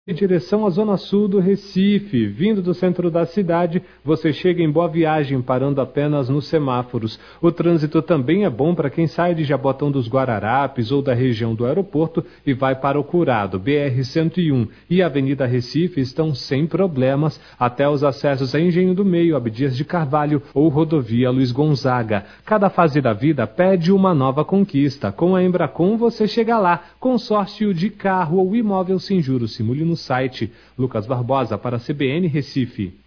Em direção à zona sul do Recife, vindo do centro da cidade, você chega em Boa Viagem, parando apenas nos semáforos. O trânsito também é bom para quem sai de Jabotão dos Guararapes ou da região do aeroporto e vai para o Curado. BR-101 e Avenida Recife estão sem problemas até os acessos a Engenho do Meio, Abdias de Carvalho ou Rodovia Luiz Gonzaga. Cada fase da vida pede uma nova conquista. Com a Embracon você chega lá. Consórcio de carro ou imóvel sem juros. Simule no site. Lucas Barbosa para a CBN Recife.